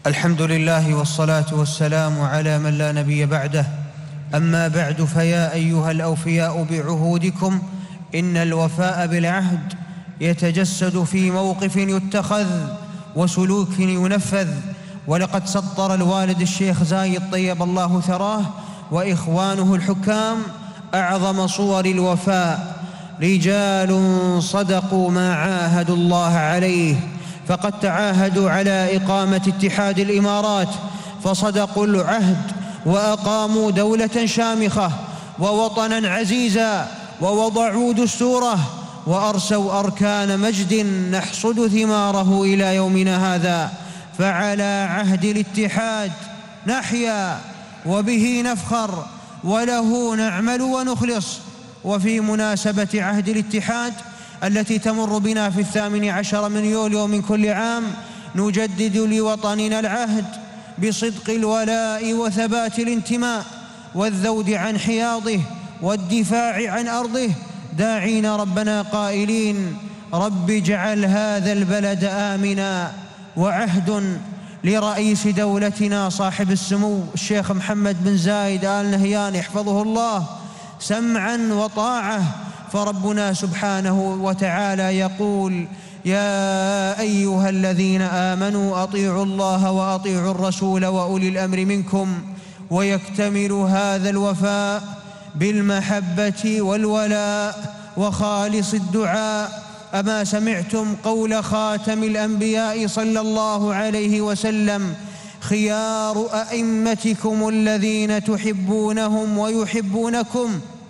الحمد لله والصلاة والسلام على من لا نبي بعده. أما بعد، فيا أيها الأوفياء بعهودكم، إن الوفاء بالعهد يتجسد في موقف يتخذ وسلوك ينفذ. ولقد سطر الوالد الشيخ زايد طيب الله ثراه وإخوانه الحكام أعظم صور الوفاء، رجال صدقوا ما عاهدوا الله عليه، فقد تعاهدوا على إقامة اتحاد الإمارات فصدقوا العهد وأقاموا دولة شامخة ووطنا عزيزا، ووضعوا دستوره وأرسوا أركان مجد نحصد ثماره إلى يومنا هذا. فعلى عهد الاتحاد نحيا وبه نفخر وله نعمل ونخلص. وفي مناسبة عهد الاتحاد التي تمر بنا في 18 من يوليو من كل عام، نجدد لوطننا العهد بصدق الولاء وثبات الانتماء والذود عن حياضه والدفاع عن أرضه، داعين ربنا قائلين: رب اجعل هذا البلد آمنا. وعهد لرئيس دولتنا صاحب السمو الشيخ محمد بن زايد آل نهيان حفظه الله سمعا وطاعة، فربنا سبحانه وتعالى يقول: يا أيها الذين آمنوا أطيعوا الله وأطيعوا الرسول وأولي الأمر منكم. ويكتمل هذا الوفاء بالمحبة والولاء وخالص الدعاء. أما سمعتم قول خاتم الأنبياء صلى الله عليه وسلم: خيار أئمتكم الذين تحبونهم ويحبونكم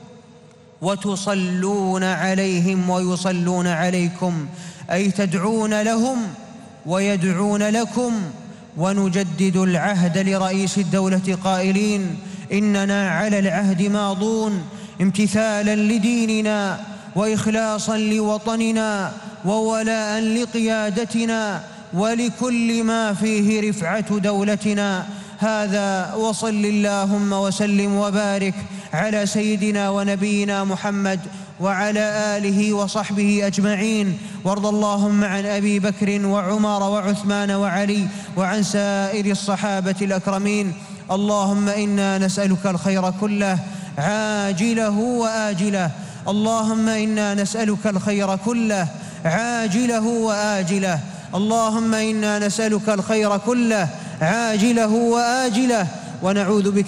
وتصلون عليهم ويصلون عليكم، أي تدعون لهم ويدعون لكم. ونجدد العهد لرئيس الدولة قائلين: إننا على العهد ماضون امتثالا لديننا وإخلاصا لوطننا وولاء لقيادتنا ولكل ما فيه رفعة دولتنا. هذا، وصل اللهم وسلم وبارك على سيدنا ونبينا محمد وعلى آله وصحبه أجمعين. وارض اللهم عن أبي بكر وعمر وعثمان وعلي وعن سائر الصحابة الأكرمين. اللهم إنا نسألك الخير كله عاجله وآجله. اللهم إنا نسألك الخير كله عاجله وآجله. اللهم إنا نسألك الخير كله عاجله وآجله، ونعوذ بك